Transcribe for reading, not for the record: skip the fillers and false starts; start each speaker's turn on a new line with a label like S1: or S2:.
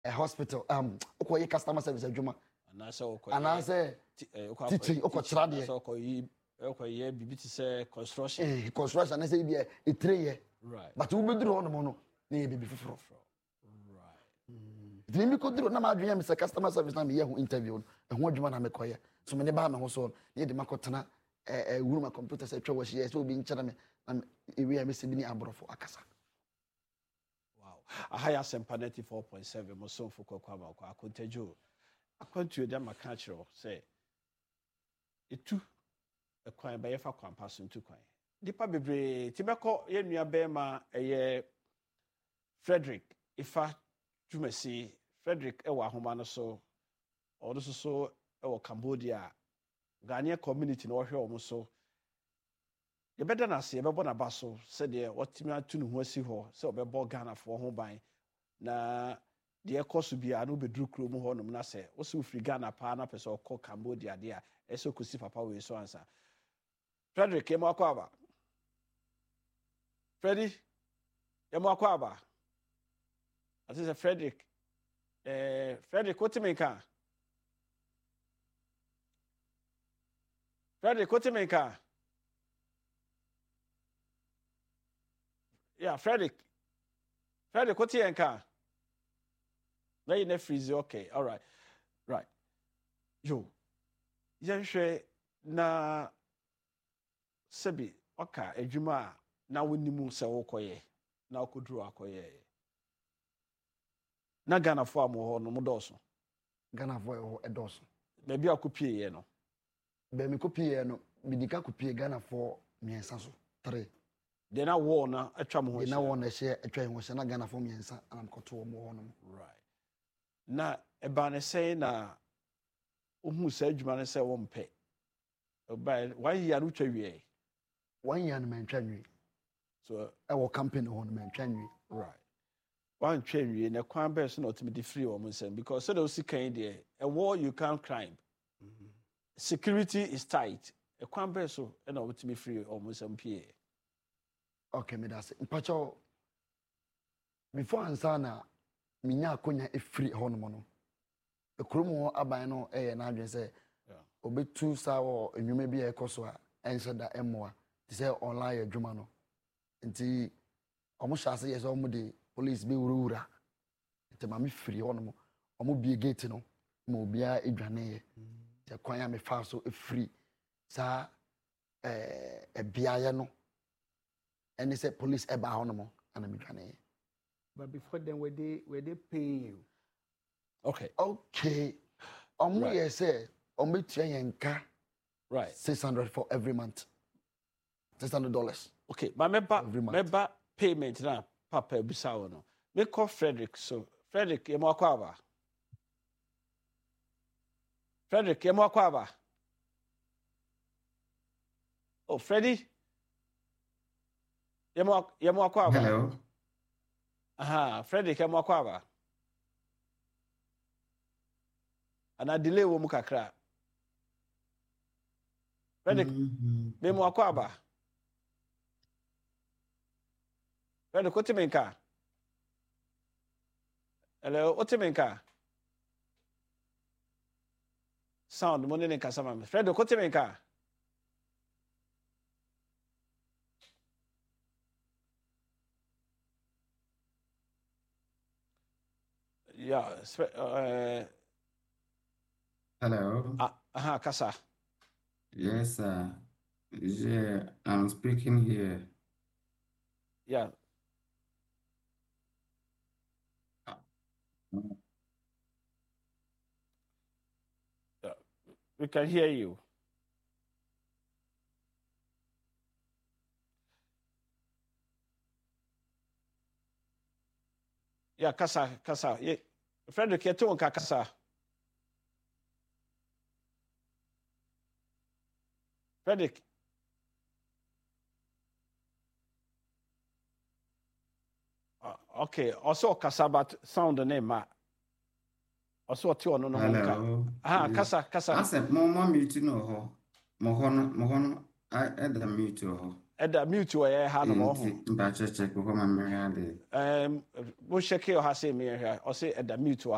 S1: a hospital okoye customer service adwuma
S2: anase
S1: teaching okochira de
S2: okoye bibi ti say construction
S1: construction na say bi e 3 year
S2: right
S1: but we beduru on mo no na ye bibi foforo
S2: right
S1: dimi ko duru na ma adwen am say customer service na me ye ho interview ho adwuma na me koye so me ne ba me ho so ye de makotena wuru ma computer say twa wo hye so obi nkyere me na ewi am se bi ni abrofo akasa.
S2: A higher Sempaneti 4.7 Moson Fuko Kwama Akontejo. Akwantu dem aka kire say etu ekwan ba yefa kwan paso ntu kwan. Dipa bebre tibeko ye nua be ma eye Frederick Ifa Jumasi Frederick ewa ahoma no so odo so ewo Cambodia Ghanaian community no hwe omo so ye beda na se ye bebo na baso se de otimi atu ne ho asi ho se obebo Ghana fo ho ban na de ekoso bia no bedru krom ho no na se wo se ufri Ghana pa na pese okọ Cambodia de a eso kosi papa we so ansa Frederick ye mo akọ aba Freddy ye mo akọ aba ati se Frederick Frederick otimenka Frederick otimenka yeah, Frederick, what's your car? Now you freeze. Okay, all right, right. Yo, you na sebi oka ejuma na wonimu se wokoye na okoduru akoye. Na Ghana fo amoho no modoso.
S1: Ghana fo edoso.
S2: Maybe akopie ye no.
S1: Be me kopie ye no, bidika kopie Ghana fo miensa so 3.
S2: De na war na atwa mo ho.
S1: De na war na hye atwa ho hye na Ghana fo miensa anam koto mo ho no.
S2: Right. Na eba ne say na ohu sa adwuma ne say wo mpe. Oba 1 year no twa wie.
S1: 1 year no mentwa nwi.
S2: So
S1: e wo campaign ho no mentwa nwi.
S2: Right. One twa wie na kwan be so na otimidi free wo nsem because so the sikan there a war you can't climb. Security is tight. A kwan be so e na otimi free wo nsem pie.
S1: Okay, me that's mpacho before ansana minya akonya efiri ho no no ekromo aban no na adwen se obetu sa wo enwuma bi ekoso a ense da emoa ti se online adwuma no nti omo hyase yes omo de police be wura nti ma me firi ho no omo bie gate no ma obia edwane ye te kwan ya me fa so efiri sa biaye no and they said police eba honomo and I'm trying.
S3: But before then, were they paying you?
S2: Okay.
S1: Right. Yes, say yenka.
S2: Right.
S1: 600 for every month. $600.
S2: Okay, but member payment na papa bisa no. Me call Frederick so Frederick ye mo akwa Frederick ye mo akwa Oh, Freddy. Yemo akwa.
S4: Hello.
S2: Aha, Frederick yemo akwa. Ana delay wo mu kakra. Frederick, yemo akwa. Frederick otimenka. Hello, otimenka. Sound mo ne kasama. Frederick otimenka. Yeah,
S4: hello.
S2: Kasa.
S4: Yes, yeah, I'm speaking here.
S2: Yeah. We can hear you. Yeah, kasa. Yeah. Frederick, you too, kasa. Frederick. Okay, also kasa, but sound the name, ma. Also, two on no.
S4: Hello.
S2: Kasa.
S4: I said, Mama, mute no ho. Mohono, I add the mute ho.
S2: Add the mute to a hand of home.
S4: But check, my Mary.
S2: We'll check your house, me here. I'll say at the mute to